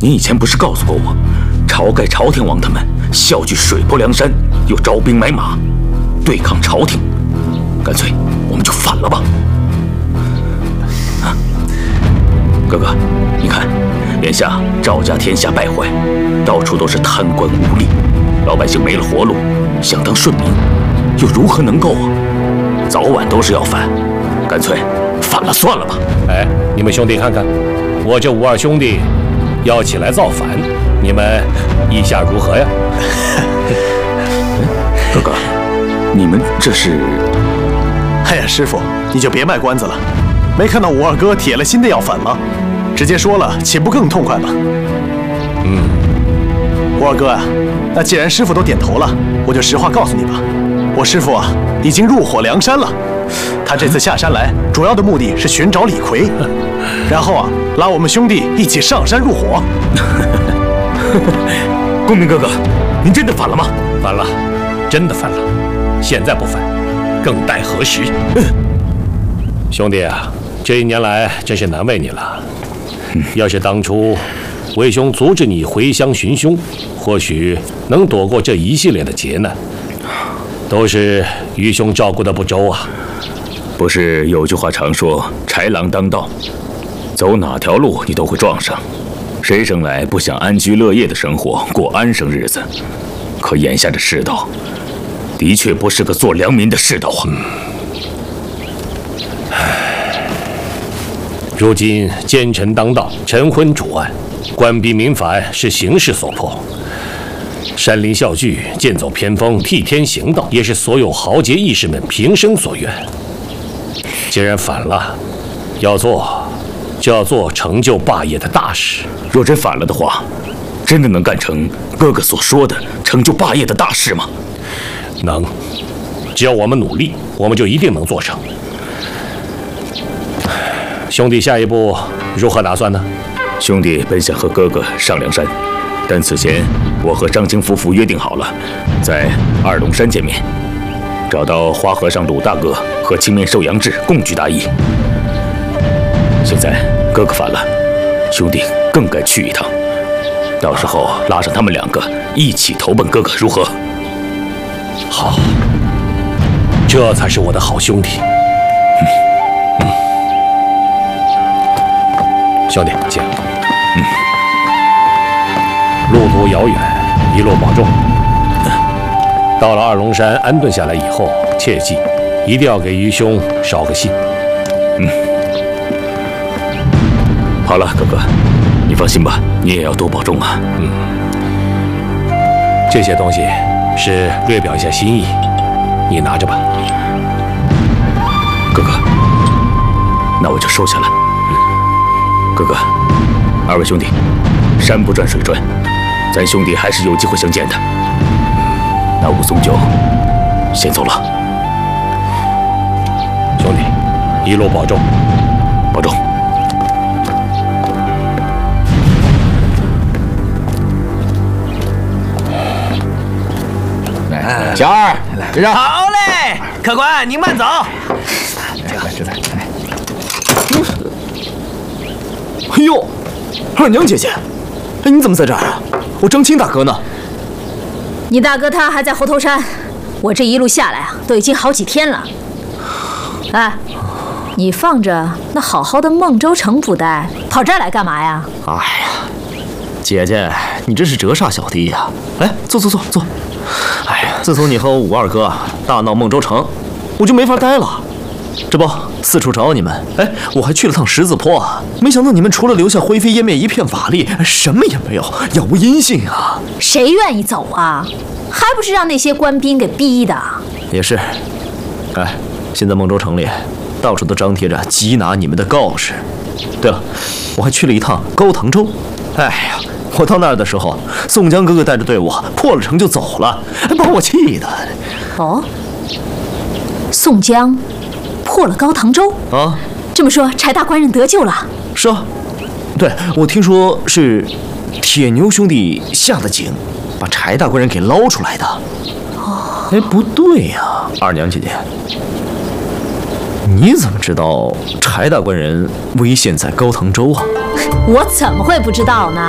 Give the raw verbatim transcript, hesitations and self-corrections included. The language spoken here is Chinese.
您以前不是告诉过我，晁盖、朝天王他们笑聚水泊梁山，又招兵买马，对抗朝廷。干脆我们就反了吧！啊，哥哥，你看，眼下赵家天下败坏，到处都是贪官污吏，老百姓没了活路，想当顺民，又如何能够啊？早晚都是要反，干脆反了算了吧！ 哎，你们兄弟看看，我这五二兄弟要起来造反，你们意下如何呀？ 哥哥，你们这是…… 哎呀，师傅，你就别卖关子了，没看到五二哥铁了心的要反吗？直接说了，岂不更痛快吗？ 嗯， 五二哥啊，那既然师傅都点头了，我就实话告诉你吧，我师傅啊已经入伙梁山了。他这次下山来，主要的目的是寻找李逵，然后啊拉我们兄弟一起上山入伙。 公明哥哥，您真的反了吗？ 反了，真的反了。现在不反，更待何时？兄弟啊，这一年来真是难为你了。要是当初为兄阻止你回乡寻凶，或许能躲过这一系列的劫难。都是愚兄照顾的不周啊！ 不是有句话常说“豺狼当道”，走哪条路你都会撞上。谁生来不想安居乐业的生活，过安生日子？可眼下这世道，的确不是个做良民的世道啊！ 如今奸臣当道，晨昏主案，官逼民反是形势所迫。山林笑聚，剑走偏锋，替天行道，也是所有豪杰义士们平生所愿。既然反了，要做就要做成就霸业的大事。 若真反了的话，真的能干成哥哥所说的成就霸业的大事吗？ 能，只要我们努力，我们就一定能做成。兄弟，下一步如何打算呢？ 兄弟本想和哥哥上梁山，但此前我和张青夫妇约定好了，在二龙山见面，找到花和尚鲁大哥和青面兽杨志共聚大义。现在哥哥反了，兄弟更该去一趟，到时候拉上他们两个一起投奔哥哥，如何？ 好，这才是我的好兄弟。嗯嗯、兄弟，请。嗯。路途遥远，一路保重。到了二龙山安顿下来以后，切记一定要给愚兄捎个信。 嗯。好了，哥哥，你放心吧，你也要多保重啊。 嗯。这些东西是略表一下心意，你拿着吧。 哥哥，那我就收下了。嗯、哥哥，二位兄弟，山不转水转。咱兄弟还是有机会相见的。那武松就先走了。 兄弟，一路保重， 保重。 来，小二，来，让。 好嘞，客官您慢走。 这来，这来。 哎呦，二娘姐姐，哎，你怎么在这儿啊？我张青大哥呢？ 你大哥他还在猴头山，我这一路下来啊，都已经好几天了。哎，你放着那好好的孟州城不带，跑这儿来干嘛呀？ 哎呀，姐姐，你真是折煞小弟呀！来，坐坐坐坐。哎呀，自从你和我五二哥大闹孟州城，我就没法待了。这不，四处找你们，哎，我还去了趟十字坡，没想到你们除了留下灰飞烟灭一片法力，什么也没有，杳无音信啊！ 谁愿意走啊？还不是让那些官兵给逼的。 也是，哎，现在孟州城里到处都张贴着缉拿你们的告示。对了，我还去了一趟高唐州。哎呀，我到那儿的时候，宋江哥哥带着队伍破了城就走了，把我气的。 哦，宋江破了高唐州啊？ 这么说，柴大官人得救了？ 是啊，对，我听说是铁牛兄弟下的井，把柴大官人给捞出来的。哦，哎，不对呀、啊，二娘姐姐，你怎么知道柴大官人危险在高唐州啊？ 我怎么会不知道呢？